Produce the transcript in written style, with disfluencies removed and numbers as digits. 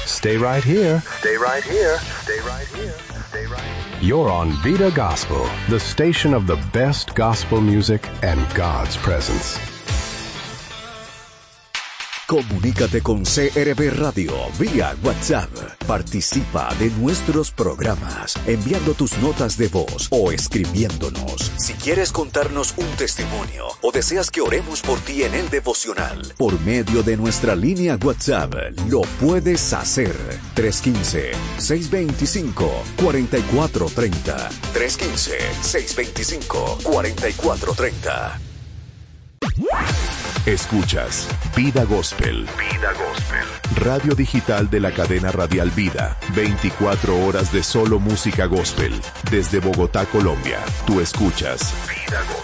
Stay right here. Stay right here. Stay right here. Stay right here. You're on Vida Gospel, the station of the best gospel music and God's presence. Comunícate con CRB Radio vía WhatsApp. Participa de nuestros programas enviando tus notas de voz o escribiéndonos. Si quieres contarnos un testimonio o deseas que oremos por ti en el devocional, por medio de nuestra línea WhatsApp, lo puedes hacer. 315-625-4430. 315-625-4430. Escuchas Vida Gospel. Vida Gospel. Radio digital de la cadena radial Vida. 24 horas de solo música gospel. Desde Bogotá, Colombia. Tú escuchas Vida Gospel.